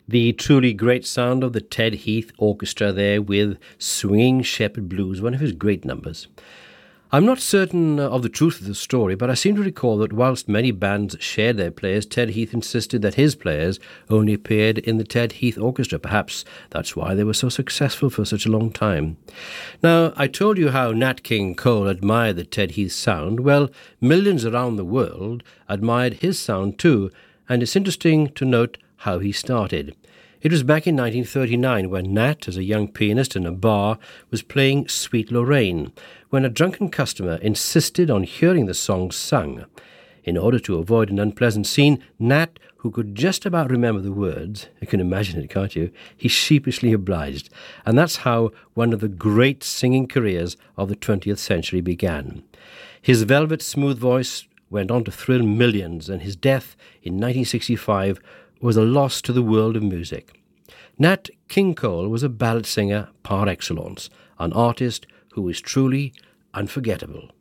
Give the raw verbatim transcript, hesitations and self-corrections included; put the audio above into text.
The truly great sound of the Ted Heath Orchestra there with Swinging Shepherd Blues, one of his great numbers. I'm not certain of the truth of the story, but I seem to recall that whilst many bands shared their players, Ted Heath insisted that his players only appeared in the Ted Heath Orchestra. Perhaps that's why they were so successful for such a long time. Now, I told you how Nat King Cole admired the Ted Heath sound. Well, millions around the world admired his sound too, and it's interesting to note how he started. It was back in nineteen thirty-nine when Nat, as a young pianist in a bar, was playing Sweet Lorraine, when a drunken customer insisted on hearing the song sung. In order to avoid an unpleasant scene, Nat, who could just about remember the words, you can imagine it, can't you? He sheepishly obliged, and that's how one of the great singing careers of the twentieth century began. His velvet smooth voice went on to thrill millions, and his death in nineteen sixty-five was a loss to the world of music. Nat King Cole was a ballad singer par excellence, an artist who is truly unforgettable.